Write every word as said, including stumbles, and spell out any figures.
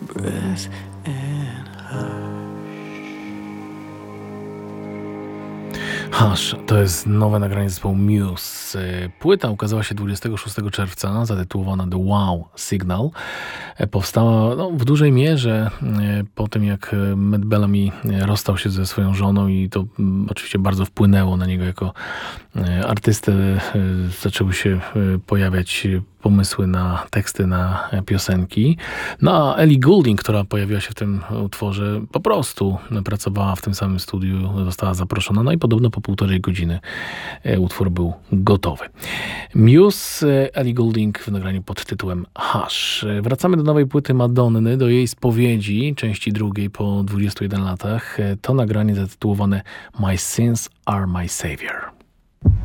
breath and Hush, to jest nowe nagranie zespołu Muse. Płyta ukazała się dwudziestego szóstego czerwca, zatytułowana The Wow Signal. Powstała no, w dużej mierze po tym, jak Matt Bellamy rozstał się ze swoją żoną i to oczywiście bardzo wpłynęło na niego jako artystę. Zaczęły się pojawiać pomysły na teksty, na piosenki. No a Ellie Goulding, która pojawiła się w tym utworze, po prostu pracowała w tym samym studiu, została zaproszona, no i podobno po półtorej godziny utwór był gotowy. Muse, Ellie Goulding w nagraniu pod tytułem Hush. Wracamy do nowej płyty Madonny, do jej spowiedzi, części drugiej po dwudziestu jeden latach. To nagranie zatytułowane My Sins Are My Savior.